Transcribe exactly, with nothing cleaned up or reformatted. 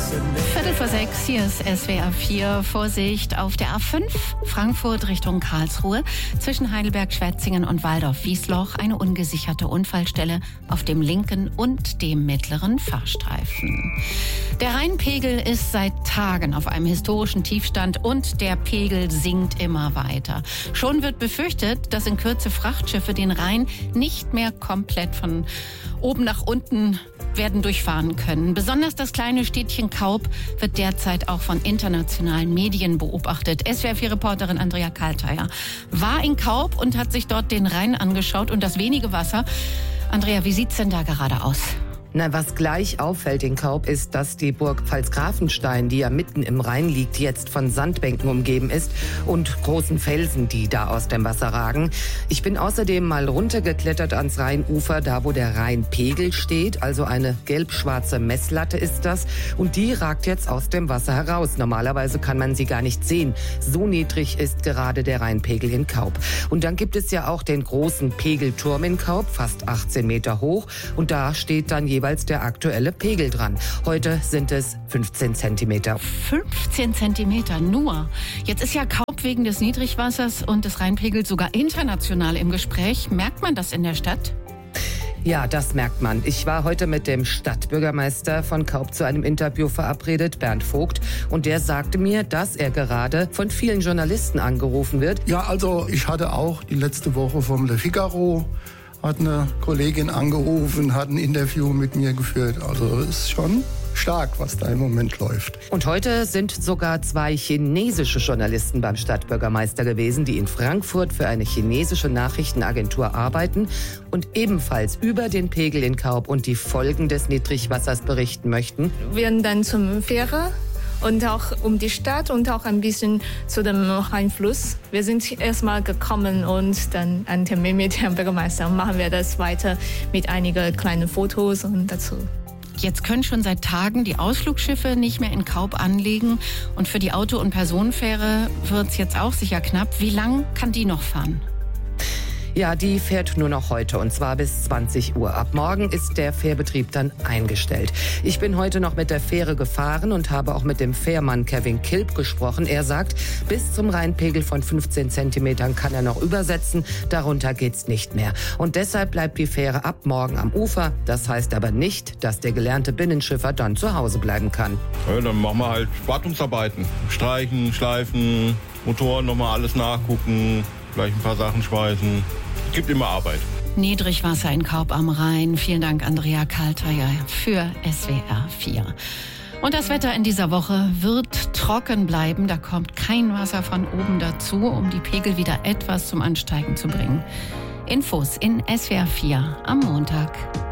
Viertel vor sechs, hier ist S W R vier. Vorsicht auf der A fünf, Frankfurt Richtung Karlsruhe. Zwischen Heidelberg-Schwetzingen und Waldorf-Wiesloch eine ungesicherte Unfallstelle auf dem linken und dem mittleren Fahrstreifen. Der Rheinpegel ist seit Tagen auf einem historischen Tiefstand und der Pegel sinkt immer weiter. Schon wird befürchtet, dass in Kürze Frachtschiffe den Rhein nicht mehr komplett von oben nach unten werden durchfahren können. Besonders das kleine Städtchen Kaup wird derzeit auch von internationalen Medien beobachtet. S W R vier-Reporterin Andrea Kalteier war in Kaup und hat sich dort den Rhein angeschaut und das wenige Wasser. Andrea, wie sieht's denn da gerade aus? Na, was gleich auffällt in Kaup ist, dass die Burg Pfalzgrafenstein, die ja mitten im Rhein liegt, jetzt von Sandbänken umgeben ist und großen Felsen, die da aus dem Wasser ragen. Ich bin außerdem mal runtergeklettert ans Rheinufer, da wo der Rheinpegel steht, also eine gelb-schwarze Messlatte ist das, und die ragt jetzt aus dem Wasser heraus. Normalerweise kann man sie gar nicht sehen. So niedrig ist gerade der Rheinpegel in Kaup. Und dann gibt es ja auch den großen Pegelturm in Kaup, fast achtzehn Meter hoch, und da steht dann jeweils der aktuelle Pegel dran. Heute sind es fünfzehn Zentimeter. fünfzehn Zentimeter nur. Jetzt ist ja Kaup wegen des Niedrigwassers und des Rheinpegels sogar international im Gespräch. Merkt man das in der Stadt? Ja, das merkt man. Ich war heute mit dem Stadtbürgermeister von Kaup zu einem Interview verabredet, Bernd Vogt. Und der sagte mir, dass er gerade von vielen Journalisten angerufen wird. Ja, also ich hatte auch die letzte Woche vom Le Figaro hat eine Kollegin angerufen, hat ein Interview mit mir geführt. Also es ist schon stark, was da im Moment läuft. Und heute sind sogar zwei chinesische Journalisten beim Stadtbürgermeister gewesen, die in Frankfurt für eine chinesische Nachrichtenagentur arbeiten und ebenfalls über den Pegel in Kaup und die Folgen des Niedrigwassers berichten möchten. Wir werden dann zum Fähre und auch um die Stadt und auch ein bisschen zu dem Rheinfluss. Wir sind erstmal gekommen und dann einen Termin mit Herrn Bürgermeister. Machen wir das weiter mit einigen kleinen Fotos und dazu. Jetzt können schon seit Tagen die Ausflugsschiffe nicht mehr in Kaup anlegen. Und für die Auto- und Personenfähre wird es jetzt auch sicher knapp. Wie lang kann die noch fahren? Ja, die fährt nur noch heute, und zwar bis zwanzig Uhr. Ab morgen ist der Fährbetrieb dann eingestellt. Ich bin heute noch mit der Fähre gefahren und habe auch mit dem Fährmann Kevin Kilp gesprochen. Er sagt, bis zum Rheinpegel von fünfzehn Zentimetern kann er noch übersetzen. Darunter geht's nicht mehr. Und deshalb bleibt die Fähre ab morgen am Ufer. Das heißt aber nicht, dass der gelernte Binnenschiffer dann zu Hause bleiben kann. Ja, dann machen wir halt Wartungsarbeiten. Streichen, schleifen, Motoren nochmal alles nachgucken, vielleicht ein paar Sachen schweißen. Gibt immer Arbeit. Niedrigwasser in Kaup am Rhein. Vielen Dank, Andrea Kalteier, für S W R vier. Und das Wetter in dieser Woche wird trocken bleiben. Da kommt kein Wasser von oben dazu, um die Pegel wieder etwas zum Ansteigen zu bringen. Infos in S W R vier am Montag.